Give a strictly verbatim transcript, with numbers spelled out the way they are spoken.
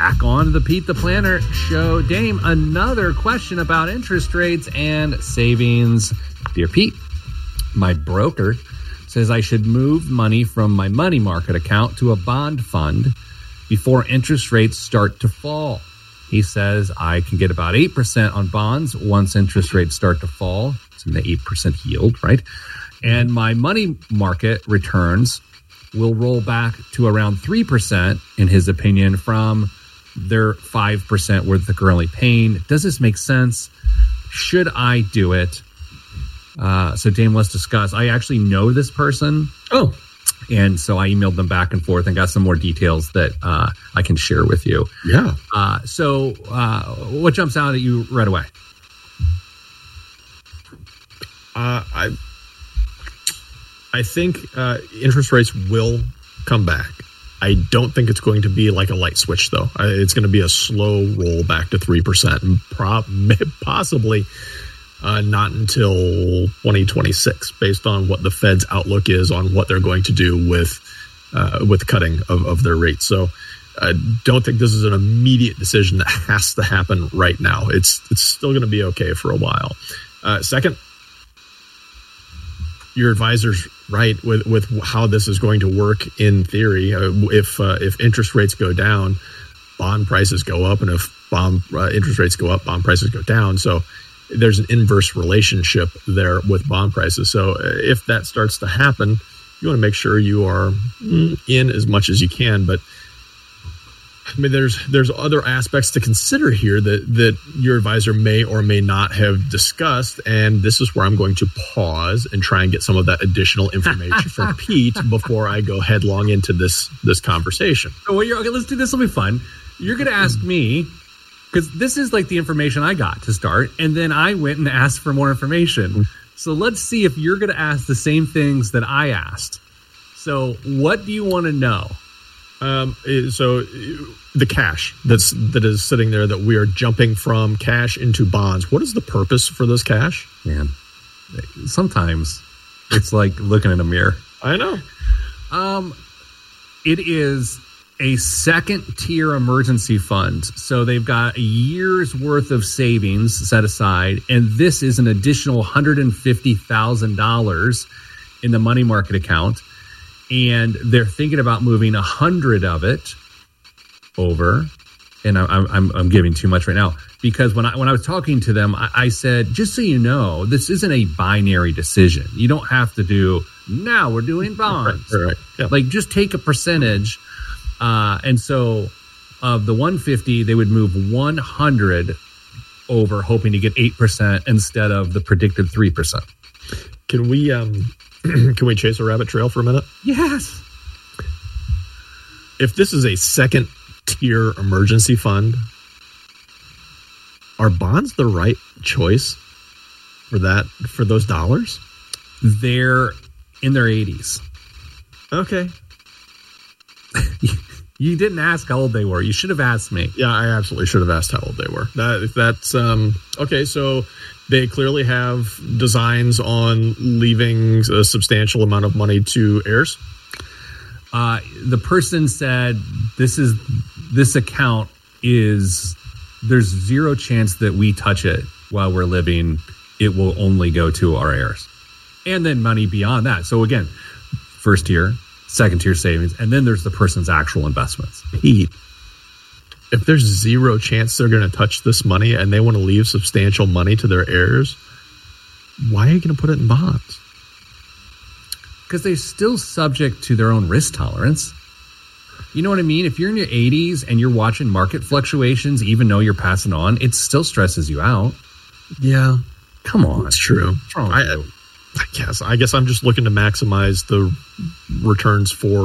back on the Pete the Planner show. Dame, another question about interest rates and savings. Dear Pete, my broker says I should move money from my money market account to a bond fund before interest rates start to fall. He says I can get about eight percent on bonds once interest rates start to fall. It's in the eight percent yield, right? And my money market returns will roll back to around three percent, in his opinion, from their five percent worth they're currently paying. Does this make sense? Should I do it? Uh, so, Dame, let's discuss. I actually know this person. Oh. And so I emailed them back and forth and got some more details that uh, I can share with you. Yeah. Uh, so uh, what jumps out at you right away? Uh, I I think uh, interest rates will come back. I don't think it's going to be like a light switch, though. I, it's going to be a slow roll back to three percent, and pro- possibly uh, not until twenty twenty-six, based on what the Fed's outlook is on what they're going to do with uh, with cutting of, of their rates. So I don't think this is an immediate decision that has to happen right now. It's it's still going to be okay for a while. Uh, second, your advisor's right with, with how this is going to work in theory. Uh, if uh, if interest rates go down, bond prices go up, and if bond uh, interest rates go up, bond prices go down. So there's an inverse relationship there with bond prices. So if that starts to happen, you want to make sure you are in as much as you can. But I mean, there's there's other aspects to consider here that, that your advisor may or may not have discussed, and this is where I'm going to pause and try and get some of that additional information from Pete before I go headlong into this this conversation. Oh, well, you're, okay, let's do this. Will be fun. You're going to ask me, because this is like the information I got to start, and then I went and asked for more information. So let's see if you're going to ask the same things that I asked. So what do you want to know? Um, so the cash that's that is sitting there that we are jumping from cash into bonds. What is the purpose for this cash? Man, sometimes it's like looking in a mirror. I know. Um, it is a second tier emergency fund. So they've got a year's worth of savings set aside, and this is an additional one hundred fifty thousand dollars in the money market account. And they're thinking about moving a hundred of it over. And I'm, I'm, I'm giving too much right now, because when I, when I was talking to them, I, I said, just so you know, this isn't a binary decision. You don't have to do, now we're doing bonds. Right, right, yeah. Like, just take a percentage. Uh, and so of the one hundred fifty, they would move one hundred over, hoping to get eight percent instead of the predicted three percent. Can we, um, can we chase a rabbit trail for a minute? Yes. If this is a second tier emergency fund, are bonds the right choice for that, for those dollars? They're in their eighties. Okay. You didn't ask how old they were. You should have asked me. Yeah, I absolutely should have asked how old they were. That that's um okay, so they clearly have designs on leaving a substantial amount of money to heirs. Uh, the person said this is this account is there's zero chance that we touch it while we're living. It will only go to our heirs, and then money beyond that. So again, first tier, second tier savings, and then there's the person's actual investments. Pete, if there's zero chance they're going to touch this money and they want to leave substantial money to their heirs, why are you going to put it in bonds? Because they're still subject to their own risk tolerance. You know what I mean? If you're in your eighties and you're watching market fluctuations, even though you're passing on, it still stresses you out. Yeah. Come on. That's true. What's wrong with I, you? I guess I guess I'm just looking to maximize the returns for